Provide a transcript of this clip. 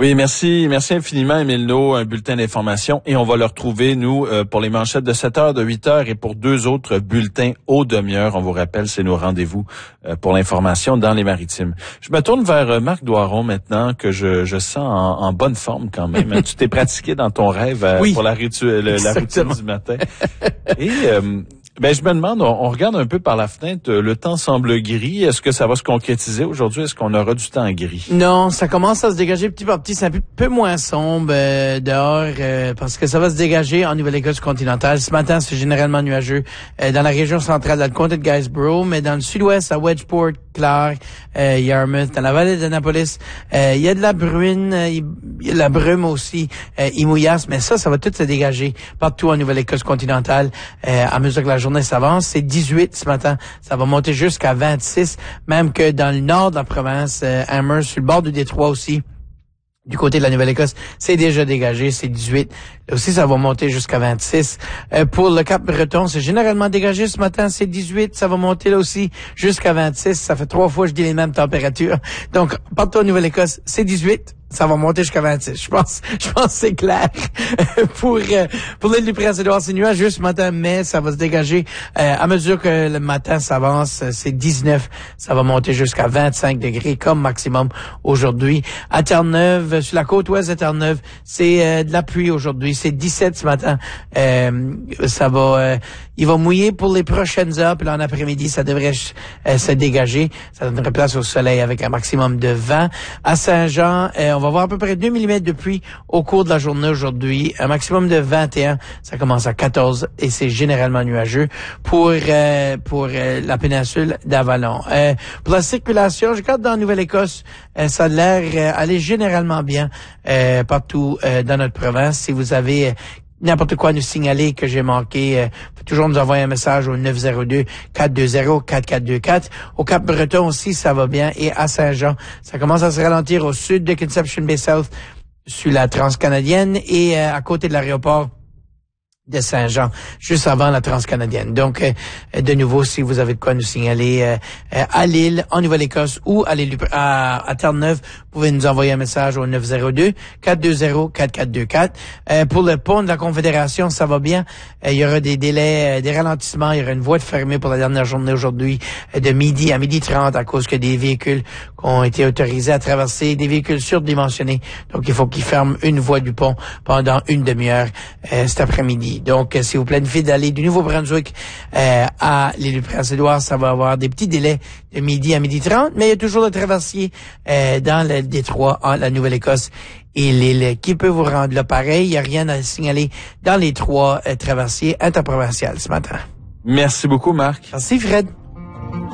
Oui, merci infiniment, Émile Naud, un bulletin d'information. Et on va le retrouver, nous, pour les manchettes de 7h, de 8h et pour 2 autres bulletins aux demi-heures. On vous rappelle, c'est nos rendez-vous pour l'information dans les Maritimes. Je me tourne vers Marc Doiron maintenant, que je sens en bonne forme quand même. Tu t'es pratiqué dans ton rêve pour la routine du matin. Et je me demande, on regarde un peu par la fenêtre, le temps semble gris. Est-ce que ça va se concrétiser aujourd'hui? Est-ce qu'on aura du temps gris? Non, ça commence à se dégager petit par petit. C'est un peu moins sombre dehors parce que ça va se dégager en Nouvelle-Écosse continentale. Ce matin, c'est généralement nuageux dans la région centrale, dans le comté de Guysborough, mais dans le sud-ouest, à Wedgeport, Clark, Yarmouth, dans la vallée d'Annapolis, il y a de la bruine, il y a de la brume aussi, il mouillasse, mais ça va tout se dégager partout en Nouvelle-Écosse continentale à mesure que la journée s'avance. C'est 18 ce matin, ça va monter jusqu'à 26, même que dans le nord de la province, Amherst, sur le bord du Détroit aussi, du côté de la Nouvelle-Écosse, c'est déjà dégagé, c'est 18. Là aussi, ça va monter jusqu'à 26. Pour le Cap-Breton, c'est généralement dégagé ce matin, c'est 18. Ça va monter là aussi jusqu'à 26. Ça fait 3 fois que je dis les mêmes températures. Donc, partout en Nouvelle-Écosse, c'est 18. Ça va monter jusqu'à 26. Je pense que c'est clair. Pour l'île du Prince-Édouard, c'est nuageux ce matin, mais ça va se dégager à mesure que le matin s'avance. C'est 19. Ça va monter jusqu'à 25 degrés comme maximum aujourd'hui. À Terre-Neuve, sur la côte ouest de Terre-Neuve, c'est de la pluie aujourd'hui. C'est 17 ce matin. Il va mouiller pour les prochaines heures, puis là, en après-midi, ça devrait se dégager. Ça donnerait place au soleil avec un maximum de 20. À Saint-Jean, on va avoir à peu près 2 mm de pluie au cours de la journée aujourd'hui. Un maximum de 21. Ça commence à 14 et c'est généralement nuageux pour la péninsule d'Avalon. Pour la circulation, je regarde dans la Nouvelle-Écosse, ça a l'air aller généralement bien partout dans notre province. Si vous avez n'importe quoi à nous signaler que j'ai manqué, faut toujours nous envoyer un message au 902-420-4424. Au Cap-Breton aussi, ça va bien. Et à Saint-Jean, ça commence à se ralentir au sud de Conception Bay South, sur la Transcanadienne et à côté de l'aéroport de Saint-Jean, juste avant la Transcanadienne. Donc, de nouveau, si vous avez de quoi nous signaler à Lille, en Nouvelle-Écosse ou à Terre-Neuve, vous pouvez nous envoyer un message au 902-420-4424. Pour le pont de la Confédération, ça va bien. Il y aura des délais, des ralentissements. Il y aura une voie de fermée pour la dernière journée aujourd'hui, de midi à 12h30, à cause que des véhicules ont été autorisés à traverser, des véhicules surdimensionnés. Donc, il faut qu'ils ferment une voie du pont pendant une demi-heure cet après-midi. Donc, si vous planifiez d'aller du Nouveau-Brunswick à l'île du Prince-Édouard, ça va avoir des petits délais de midi à 12h30, mais il y a toujours le traversier dans le Détroit, la Nouvelle-Écosse et l'île qui peut vous rendre là pareil. Il n'y a rien à signaler dans les 3 traversiers interprovinciales ce matin. Merci beaucoup, Marc. Merci, Fred.